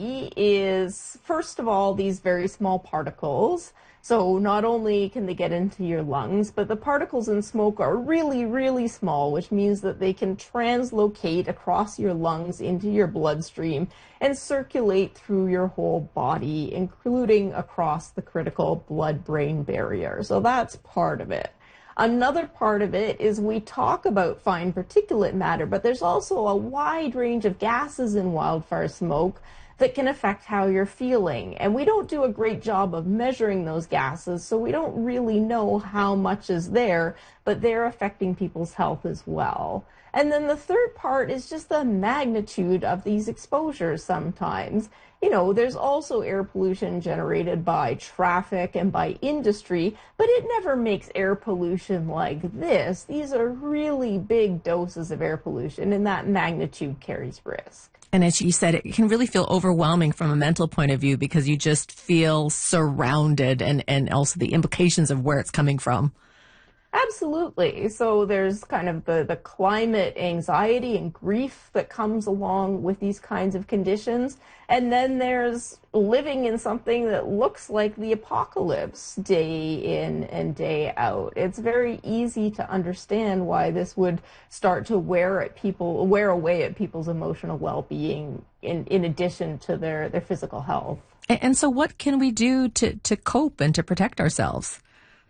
is, first of all, these very small particles. So not only can they get into your lungs, but the particles in smoke are really, really small, which means that they can translocate across your lungs into your bloodstream and circulate through your whole body, including across the critical blood-brain barrier. So that's part of it. Another part of it is we talk about fine particulate matter, but there's also a wide range of gases in wildfire smoke that can affect how you're feeling. And we don't do a great job of measuring those gases, so we don't really know how much is there, but they're affecting people's health as well. And then the third part is just the magnitude of these exposures sometimes. There's also air pollution generated by traffic and by industry, but it never makes air pollution like this. These are really big doses of air pollution, and that magnitude carries risk. And as you said, it can really feel overwhelming from a mental point of view because you just feel surrounded and also the implications of where it's coming from. Absolutely. So there's kind of the climate anxiety and grief that comes along with these kinds of conditions. And then there's living in something that looks like the apocalypse day in and day out. It's very easy to understand why this would start to wear away at people's emotional well-being in addition to their physical health. And so what can we do to cope and to protect ourselves?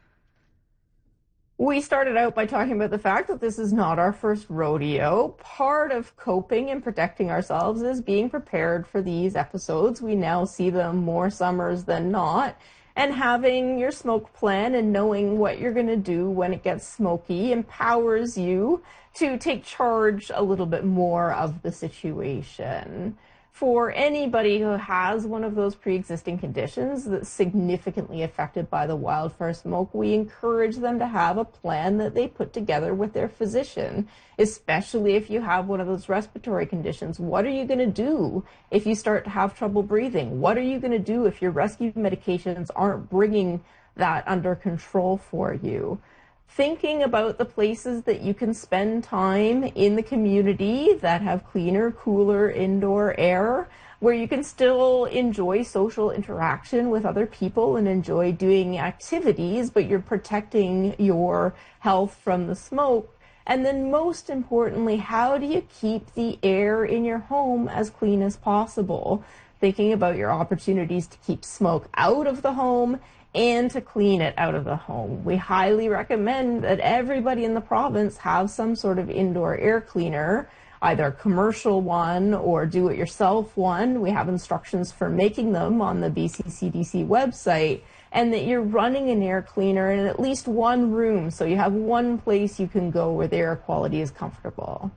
We started out by talking about the fact that this is not our first rodeo. Part of coping and protecting ourselves is being prepared for these episodes. We now see them more summers than not. And having your smoke plan and knowing what you're going to do when it gets smoky empowers you to take charge a little bit more of the situation. For anybody who has one of those pre-existing conditions that's significantly affected by the wildfire smoke, we encourage them to have a plan that they put together with their physician, especially if you have one of those respiratory conditions. What are you going to do if you start to have trouble breathing? What are you going to do if your rescue medications aren't bringing that under control for you? Thinking about the places that you can spend time in the community that have cleaner, cooler indoor air, where you can still enjoy social interaction with other people and enjoy doing activities, but you're protecting your health from the smoke. And then most importantly, how do you keep the air in your home as clean as possible? Thinking about your opportunities to keep smoke out of the home and to clean it out of the home. We highly recommend that everybody in the province have some sort of indoor air cleaner, either a commercial one or do-it-yourself one. We have instructions for making them on the BCCDC website, and that you're running an air cleaner in at least one room, so you have one place you can go where the air quality is comfortable.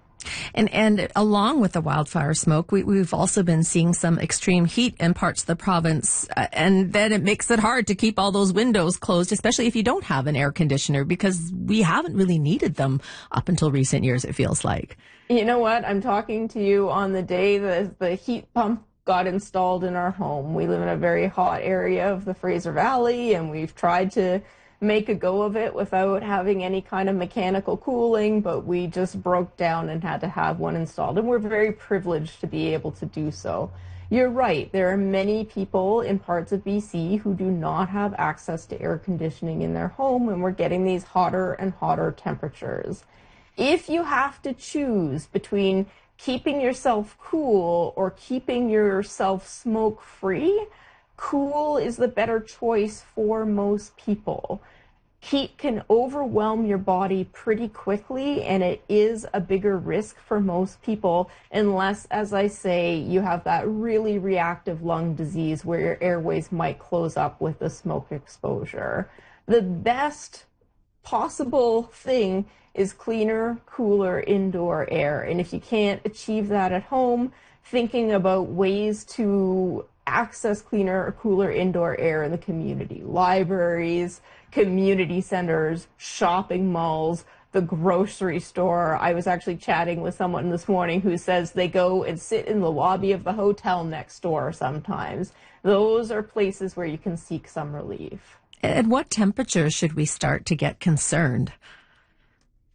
And along with the wildfire smoke, we've also been seeing some extreme heat in parts of the province, and then it makes it hard to keep all those windows closed, especially if you don't have an air conditioner, because we haven't really needed them up until recent years, it feels like. You know what? I'm talking to you on the day that the heat pump got installed in our home. We live in a very hot area of the Fraser Valley, and we've tried to make a go of it without having any kind of mechanical cooling, but we just broke down and had to have one installed, and we're very privileged to be able to do so. You're right, there are many people in parts of BC who do not have access to air conditioning in their home, and we're getting these hotter and hotter temperatures. If you have to choose between keeping yourself cool or keeping yourself smoke-free, cool is the better choice for most people. Heat can overwhelm your body pretty quickly, and it is a bigger risk for most people unless, as I say, you have that really reactive lung disease where your airways might close up with the smoke exposure. The best possible thing is cleaner, cooler indoor air. And if you can't achieve that at home, thinking about ways to access cleaner or cooler indoor air in the community. Libraries, community centers, shopping malls, the grocery store. I was actually chatting with someone this morning who says they go and sit in the lobby of the hotel next door sometimes. Those are places where you can seek some relief. At what temperature should we start to get concerned?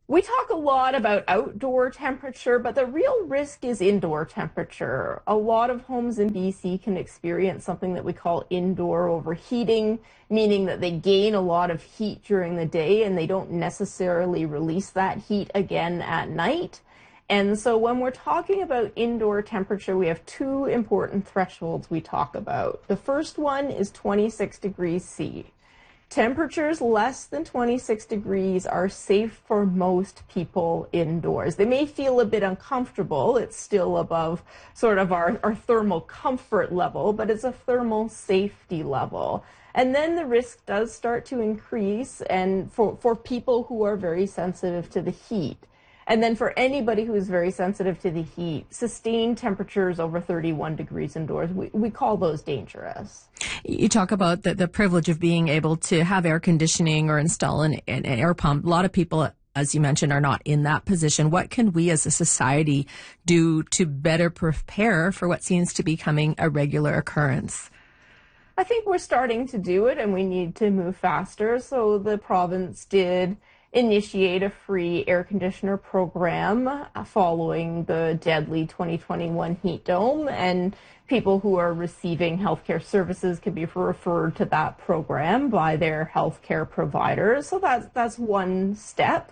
We talk a lot about outdoor temperature, but the real risk is indoor temperature. A lot of homes in BC can experience something that we call indoor overheating, meaning that they gain a lot of heat during the day and they don't necessarily release that heat again at night. And so when we're talking about indoor temperature, we have two important thresholds we talk about. The first one is 26 degrees C. Temperatures less than 26 degrees are safe for most people indoors. They may feel a bit uncomfortable. It's still above sort of our thermal comfort level, but it's a thermal safety level. And then the risk does start to increase and for people who are very sensitive to the heat. And then for anybody who's very sensitive to the heat, sustained temperatures over 31 degrees indoors, we call those dangerous. You talk about the privilege of being able to have air conditioning or install an air pump. A lot of people, as you mentioned, are not in that position. What can we as a society do to better prepare for what seems to be becoming a regular occurrence? I think we're starting to do it and we need to move faster. So the province did initiate a free air conditioner program following the deadly 2021 heat dome, and people who are receiving healthcare services can be referred to that program by their healthcare providers. So that's one step.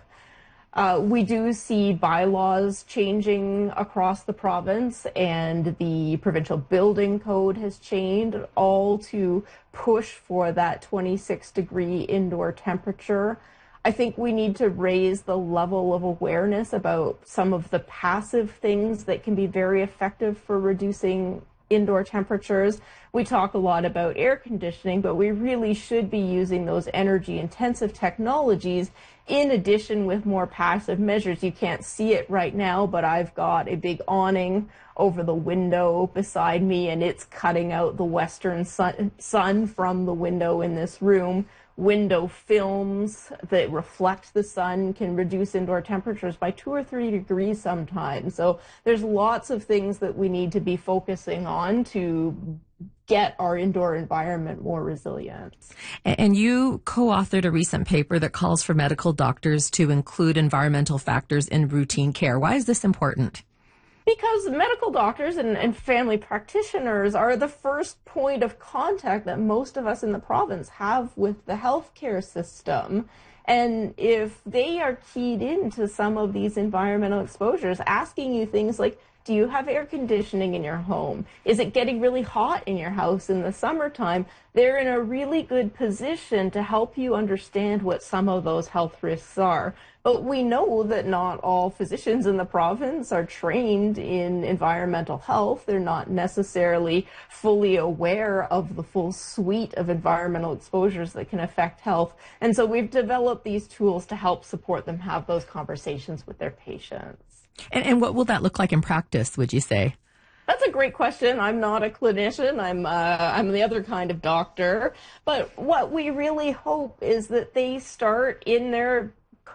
We do see bylaws changing across the province, and the provincial building code has changed, all to push for that 26-degree indoor temperature. I think we need to raise the level of awareness about some of the passive things that can be very effective for reducing indoor temperatures. We talk a lot about air conditioning, but we really should be using those energy intensive technologies in addition with more passive measures. You can't see it right now, but I've got a big awning over the window beside me, and it's cutting out the western sun from the window in this room. Window films that reflect the sun can reduce indoor temperatures by 2 or 3 degrees sometimes. So there's lots of things that we need to be focusing on to get our indoor environment more resilient. And you co-authored a recent paper that calls for medical doctors to include environmental factors in routine care. Why is this important? Because medical doctors and family practitioners are the first point of contact that most of us in the province have with the healthcare system. And if they are keyed into some of these environmental exposures, asking you things like, do you have air conditioning in your home? Is it getting really hot in your house in the summertime? They're in a really good position to help you understand what some of those health risks are. But we know that not all physicians in the province are trained in environmental health. They're not necessarily fully aware of the full suite of environmental exposures that can affect health. And so we've developed these tools to help support them have those conversations with their patients. And what will that look like in practice, would you say? That's a great question. I'm not a clinician. I'm the other kind of doctor. But what we really hope is that they start in their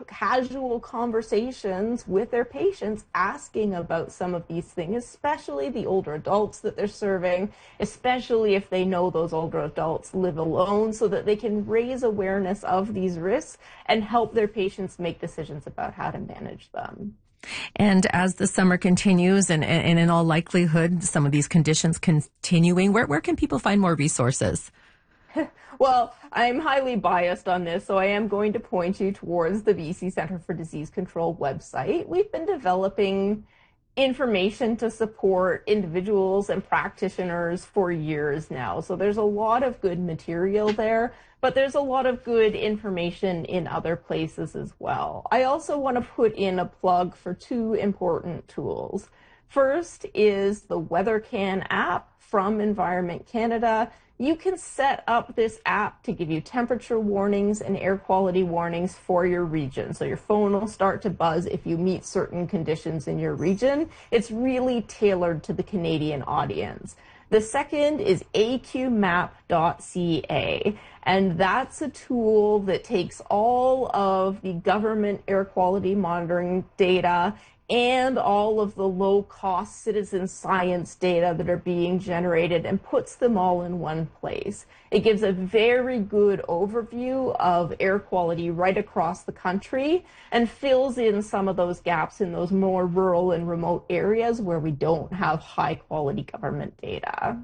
casual conversations with their patients asking about some of these things, especially the older adults that they're serving, especially if they know those older adults live alone, so that they can raise awareness of these risks and help their patients make decisions about how to manage them. And as the summer continues and in all likelihood, some of these conditions continuing, where can people find more resources? Well, I'm highly biased on this, so I am going to point you towards the BC Centre for Disease Control website. We've been developing information to support individuals and practitioners for years now. So there's a lot of good material there, but there's a lot of good information in other places as well. I also want to put in a plug for two important tools. First is the WeatherCan app from Environment Canada. You can set up this app to give you temperature warnings and air quality warnings for your region. So your phone will start to buzz if you meet certain conditions in your region. It's really tailored to the Canadian audience. The second is aqmap.ca, and that's a tool that takes all of the government air quality monitoring data and all of the low-cost citizen science data that are being generated and puts them all in one place. It gives a very good overview of air quality right across the country and fills in some of those gaps in those more rural and remote areas where we don't have high-quality government data.